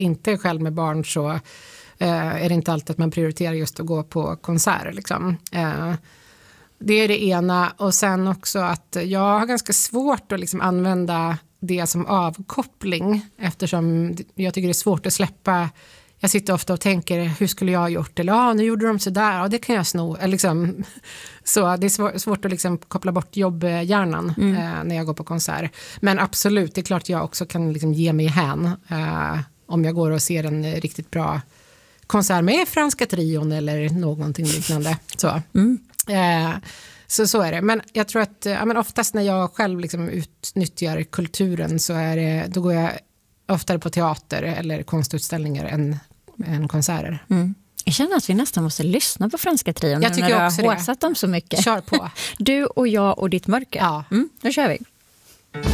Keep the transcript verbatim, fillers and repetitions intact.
inte är själv med barn så eh, är det inte alltid att man prioriterar just att gå på konserter. Liksom. Eh, det är det ena. Och sen också att jag har ganska svårt att liksom använda det som avkoppling eftersom jag tycker det är svårt att släppa. Jag sitter ofta och tänker, hur skulle jag ha gjort? Eller ja, nu gjorde de så där, ja det kan jag sno. Eller liksom, så det är svår, svårt att liksom koppla bort jobbhjärnan mm. eh, när jag går på konsert. Men absolut, det är klart jag också kan liksom ge mig hän eh, om jag går och ser en riktigt bra konsert med Franska Trion eller någonting liknande. Så. Mm. Eh, så så är det. Men jag tror att ja, men oftast när jag själv liksom utnyttjar kulturen så är det, då går jag oftare på teater eller konstutställningar än, än konserter. Mm. Jag känner att vi nästan måste lyssna på Franska Trion. Jag tycker när också du har håsat dem så mycket. Kör på. Du och jag och ditt mörker. Ja. Mm, då kör vi.